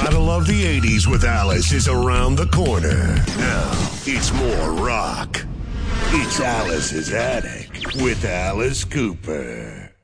Gotta love the 80s with Alice is around the corner. Now, it's more rock. It's Alice's Attic with Alice Cooper.